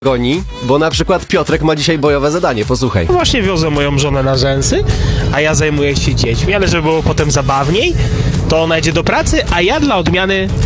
goni, bo na przykład Piotrek ma dzisiaj bojowe zadanie, posłuchaj. Właśnie wiozę moją żonę na rzęsy, a ja zajmuję się dziećmi, ale żeby było potem zabawniej, to ona idzie do pracy, a ja dla odmiany